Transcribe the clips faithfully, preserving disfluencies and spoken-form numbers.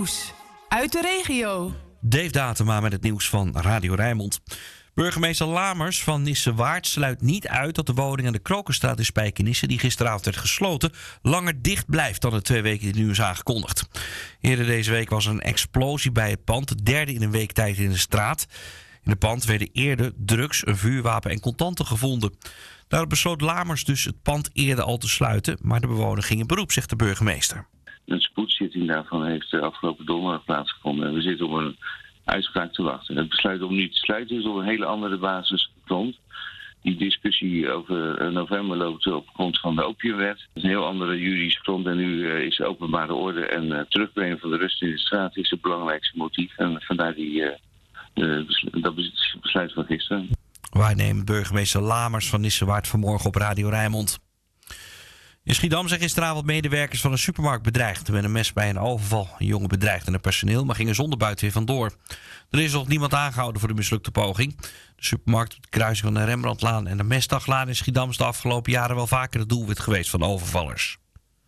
Nieuws uit de regio. Dave Datema met het nieuws van Radio Rijnmond. Burgemeester Lamers van Nissewaard sluit niet uit dat de woning aan de Krokenstraat in Spijkenisse, die gisteravond werd gesloten, langer dicht blijft dan de twee weken die nu is aangekondigd. Eerder deze week was er een explosie bij het pand, de derde in een week tijd in de straat. In het pand werden eerder drugs, een vuurwapen en contanten gevonden. Daarop besloot Lamers dus het pand eerder al te sluiten, maar de bewoner ging in beroep, zegt de burgemeester. Een spoedzitting daarvan heeft afgelopen donderdag plaatsgevonden. En we zitten op een uitspraak te wachten. Het besluit om niet te sluiten is op een hele andere basis gegrond. Die discussie over november loopt op grond van de opiumwet. Dat is een heel andere juridische grond. En nu uh, is de openbare orde en uh, terugbrengen van de rust in de straat is het belangrijkste motief. En vandaar die, uh, uh, beslu- dat besluit van gisteren. Waarnemend burgemeester Lamers van Nissewaard vanmorgen op Radio Rijnmond. In Schiedam zijn gisteravond medewerkers van een supermarkt bedreigd met een mes bij een overval. Een jongen bedreigde het personeel, maar ging er zonder buiten weer vandoor. Er is nog niemand aangehouden voor de mislukte poging. De supermarkt op de kruising van de Rembrandtlaan en de Mestdaglaan in Schiedam is de afgelopen jaren wel vaker het doelwit geweest van overvallers.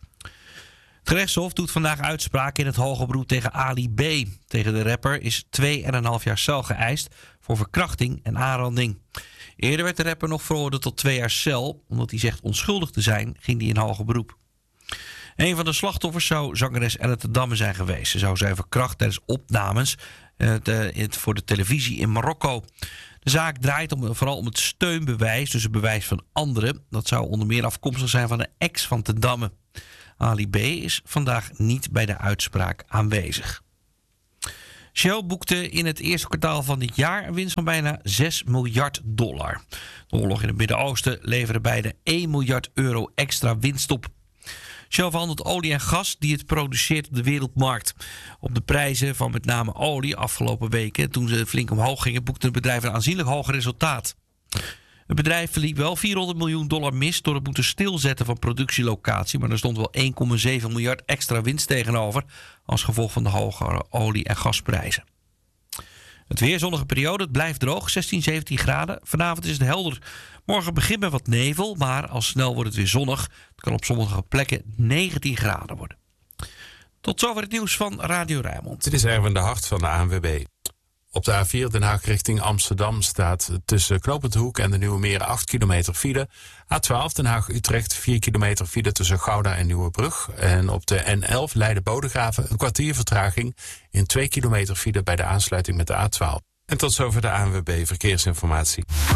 Het gerechtshof doet vandaag uitspraak in het hoger beroep tegen Ali B. Tegen de rapper is twee en een half jaar cel geëist voor verkrachting en aanranding. Eerder werd de rapper nog veroordeeld tot twee jaar cel. Omdat hij zegt onschuldig te zijn, ging hij in hoger beroep. Een van de slachtoffers zou zangeres Elle te Damme zijn geweest. Ze zou zijn verkracht tijdens opnames uh, de, voor de televisie in Marokko. De zaak draait om, vooral om het steunbewijs, dus het bewijs van anderen. Dat zou onder meer afkomstig zijn van de ex van te Damme. Ali B. is vandaag niet bij de uitspraak aanwezig. Shell boekte in het eerste kwartaal van dit jaar een winst van bijna zes miljard dollar. De oorlog in het Midden-Oosten leverde bijna één miljard euro extra winst op. Shell verhandelt olie en gas die het produceert op de wereldmarkt. Op de prijzen van met name olie afgelopen weken, toen ze flink omhoog gingen, boekte het bedrijf een aanzienlijk hoger resultaat. Het bedrijf verliep wel vierhonderd miljoen dollar mis door het moeten stilzetten van productielocatie. Maar er stond wel één komma zeven miljard extra winst tegenover als gevolg van de hogere olie- en gasprijzen. Het weer, zonnige periode, het blijft droog, zestien, zeventien graden. Vanavond is het helder. Morgen begint met wat nevel, maar al snel wordt het weer zonnig. Het kan op sommige plekken negentien graden worden. Tot zover het nieuws van Radio Rijnmond. Dit is Erwin de Hart van de A N W B. Op de A vier Den Haag richting Amsterdam staat tussen Knopend Hoek en de Nieuwe Meer acht kilometer file. A twaalf Den Haag-Utrecht vier kilometer file tussen Gouda en Nieuwebrug. En op de N elf Leiden-Bodegraven een kwartier vertraging in twee kilometer file bij de aansluiting met de A twaalf. En tot zover de A N W B Verkeersinformatie.